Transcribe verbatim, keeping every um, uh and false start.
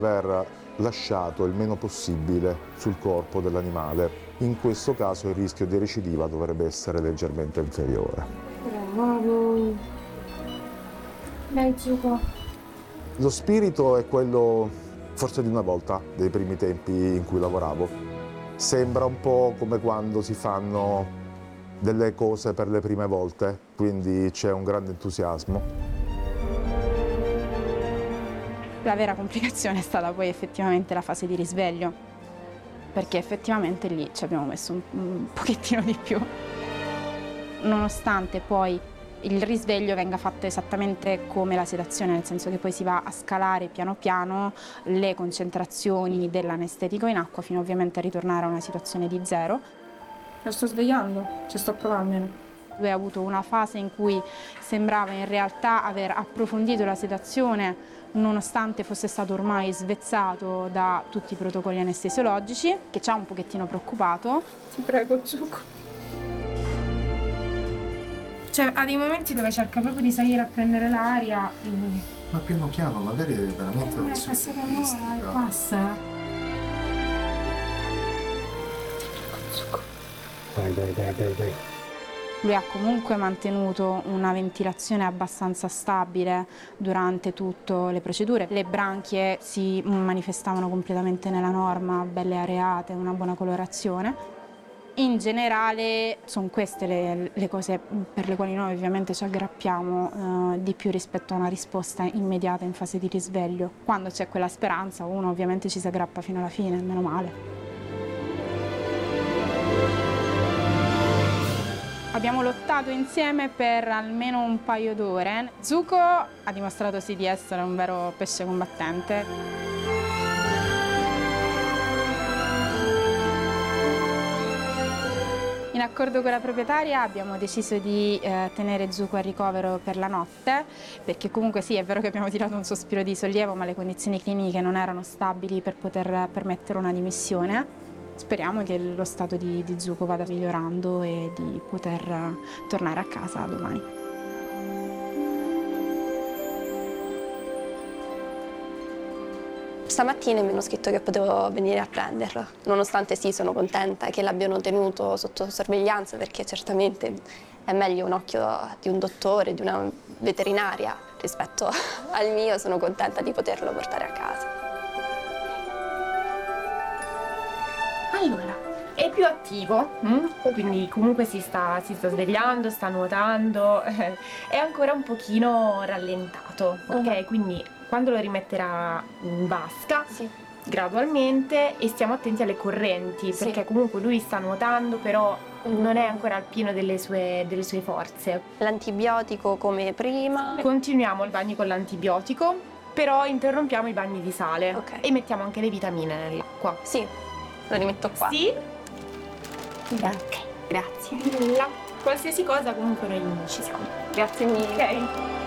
aver lasciato il meno possibile sul corpo dell'animale. In questo caso il rischio di recidiva dovrebbe essere leggermente inferiore. Bravo. Dai, Zuko. Lo spirito è quello forse di una volta, dei primi tempi in cui lavoravo. Sembra un po' come quando si fanno delle cose per le prime volte, quindi c'è un grande entusiasmo. La vera complicazione è stata poi effettivamente la fase di risveglio, perché effettivamente lì ci abbiamo messo un, un pochettino di più. Nonostante poi il risveglio venga fatto esattamente come la sedazione, nel senso che poi si va a scalare piano piano le concentrazioni dell'anestetico in acqua fino ovviamente a ritornare a una situazione di zero. Lo sto svegliando, ci sto provando. Lui ha avuto una fase in cui sembrava in realtà aver approfondito la sedazione, nonostante fosse stato ormai svezzato da tutti i protocolli anestesiologici, che ci ha un pochettino preoccupato. Ti prego, Zuko. Cioè, ha dei momenti dove cerca proprio di salire a prendere l'aria. E... Ma piano piano, magari è veramente Eh, è passata un'ora e passa. Ti prego, Zuko. Dai, dai, dai, dai, dai. Lui ha comunque mantenuto una ventilazione abbastanza stabile durante tutte le procedure. Le branchie si manifestavano completamente nella norma, belle areate, una buona colorazione. In generale sono queste le, le cose per le quali noi ovviamente ci aggrappiamo eh, di più rispetto a una risposta immediata in fase di risveglio. Quando c'è quella speranza uno ovviamente ci si aggrappa fino alla fine, meno male. Abbiamo lottato insieme per almeno un paio d'ore. Zuko ha dimostrato sì di essere un vero pesce combattente. In accordo con la proprietaria abbiamo deciso di eh, tenere Zuko a ricovero per la notte, perché comunque sì, è vero che abbiamo tirato un sospiro di sollievo, ma le condizioni cliniche non erano stabili per poter permettere una dimissione. Speriamo che lo stato di, di Zuko vada migliorando e di poter uh, tornare a casa domani. Stamattina mi hanno scritto che potevo venire a prenderlo, nonostante sì, sono contenta che l'abbiano tenuto sotto sorveglianza, perché certamente è meglio un occhio di un dottore, di una veterinaria rispetto al mio. Sono contenta di poterlo portare a casa. Allora, è più attivo, hm? Quindi comunque si sta, si sta svegliando, sta nuotando, eh, è ancora un pochino rallentato, ok? Uh-huh. Quindi quando lo rimetterà in vasca, sì, gradualmente, e stiamo attenti alle correnti, sì, perché comunque lui sta nuotando, però uh-huh, non è ancora al pieno delle sue, delle sue forze. L'antibiotico come prima? Continuiamo il bagno con l'antibiotico, però interrompiamo i bagni di sale, okay, e mettiamo anche le vitamine nell'acqua. Sì. Lo rimetto qua. Sì. Ok, grazie. Nulla. Qualsiasi cosa comunque noi ci siamo. Grazie mille. Ok.